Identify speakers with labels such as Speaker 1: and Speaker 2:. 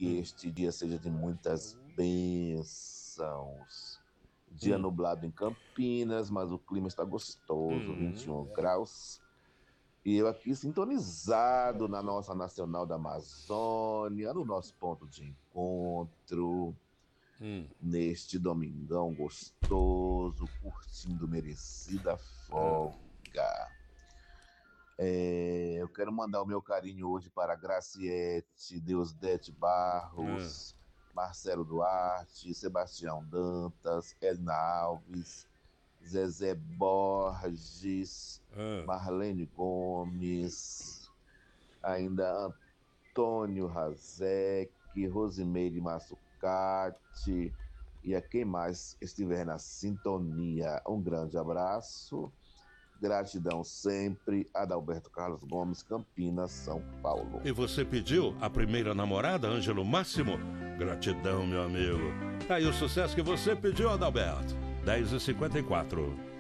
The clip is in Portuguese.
Speaker 1: que este dia seja de muitas bênçãos. Dia nublado em Campinas, mas o clima está gostoso, 21 graus. E eu aqui sintonizado na nossa Nacional da Amazônia, no nosso ponto de encontro, neste domingão gostoso, curtindo merecida folga. Eu quero mandar o meu carinho hoje para Graciete, Deusdete Barros, Marcelo Duarte, Sebastião Dantas, Edna Alves, Zezé Borges, Marlene Gomes, ainda Antônio Razek, Rosimeire Massucati e a quem mais estiver na sintonia. Um grande abraço, gratidão sempre, Adalberto Carlos Gomes, Campinas, São Paulo.
Speaker 2: E você pediu a primeira namorada, Ângelo Máximo? Gratidão, meu amigo. Tá aí o sucesso que você pediu, Adalberto. 10h54.